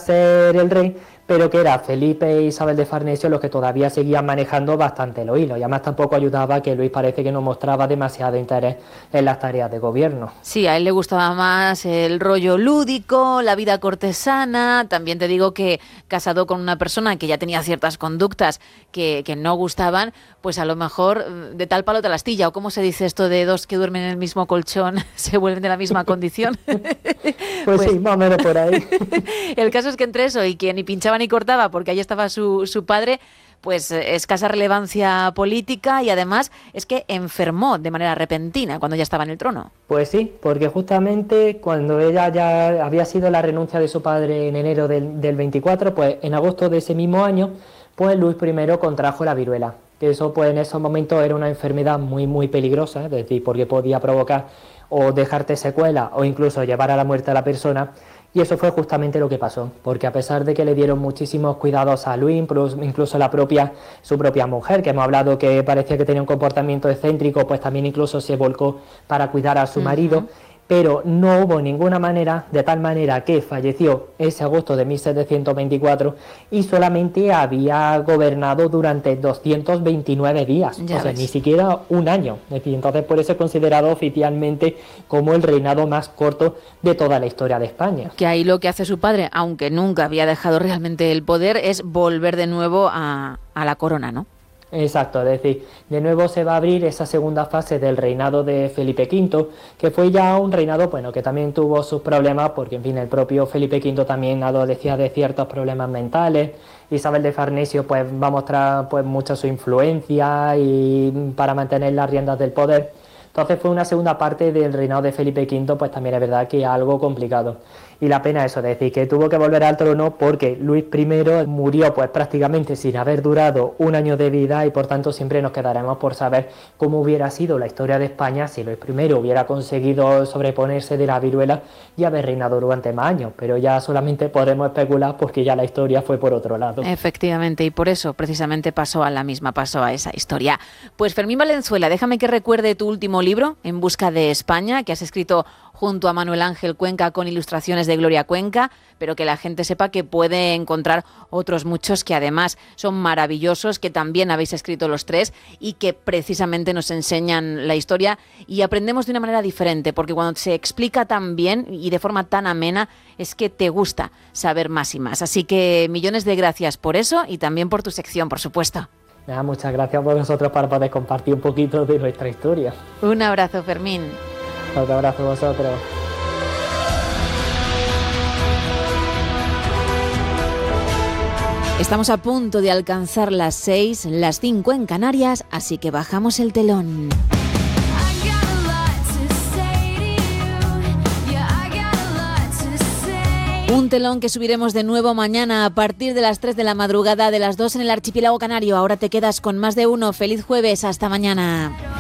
ser el rey, pero que era Felipe e Isabel de Farnesio los que todavía seguían manejando bastante los hilos, y además tampoco ayudaba que Luis parece que no mostraba demasiado interés en las tareas de gobierno. Sí, a él le gustaba más el rollo lúdico, la vida cortesana. También te digo que casado con una persona que ya tenía ciertas conductas que no gustaban, pues a lo mejor de tal palo tal astilla, o cómo se dice esto de dos que duermen en el mismo colchón se vuelven de la misma condición. Pues sí, más o menos por ahí. El caso es que entre eso y que ni pinchaba ni cortaba, porque ahí estaba su padre, pues escasa relevancia política, y además es que enfermó de manera repentina cuando ya estaba en el trono. Pues sí, porque justamente cuando ella ya había sido la renuncia de su padre en enero del 24, pues en agosto de ese mismo año, pues Luis I contrajo la viruela. Que eso pues en esos momentos era una enfermedad muy peligrosa, es decir, porque podía provocar o dejarte secuelas o incluso llevar a la muerte a la persona. Y eso fue justamente lo que pasó, porque a pesar de que le dieron muchísimos cuidados a Luis, incluso su propia mujer, que hemos hablado que parecía que tenía un comportamiento excéntrico, pues también incluso se volcó para cuidar a su marido, pero no hubo ninguna manera, de tal manera que falleció ese agosto de 1724 y solamente había gobernado durante 229 días, o sea, ni siquiera un año. Es decir, entonces por eso es considerado oficialmente como el reinado más corto de toda la historia de España. Que ahí lo que hace su padre, aunque nunca había dejado realmente el poder, es volver de nuevo a la corona, ¿no? Exacto, es decir, de nuevo se va a abrir esa segunda fase del reinado de Felipe V, que fue ya un reinado, bueno, que también tuvo sus problemas, porque en fin, el propio Felipe V también adolecía de ciertos problemas mentales. Isabel de Farnesio pues va a mostrar pues mucha su influencia y para mantener las riendas del poder. Entonces fue una segunda parte del reinado de Felipe V, pues también es verdad que algo complicado. Y la pena eso, de decir que tuvo que volver al trono porque Luis I murió pues prácticamente sin haber durado un año de vida, y por tanto siempre nos quedaremos por saber cómo hubiera sido la historia de España si Luis I hubiera conseguido sobreponerse de la viruela y haber reinado durante más años, pero ya solamente podemos especular porque ya la historia fue por otro lado. Efectivamente, y por eso precisamente pasó a esa historia. Pues Fermín Valenzuela, déjame que recuerde tu último libro, En busca de España, que has escrito junto a Manuel Ángel Cuenca con ilustraciones de Gloria Cuenca, pero que la gente sepa que puede encontrar otros muchos que además son maravillosos, que también habéis escrito los tres y que precisamente nos enseñan la historia y aprendemos de una manera diferente, porque cuando se explica tan bien y de forma tan amena es que te gusta saber más y más. Así que millones de gracias por eso y también por tu sección, por supuesto. Muchas gracias por vosotros para poder compartir un poquito de nuestra historia. Un abrazo, Fermín. Un abrazo a vosotros. Estamos a punto de alcanzar las 6, las 5 en Canarias, así que bajamos el telón. Un telón que subiremos de nuevo mañana a partir de las 3 de la madrugada, de las 2 en el archipiélago canario. Ahora te quedas con Más de Uno. Feliz jueves, hasta mañana.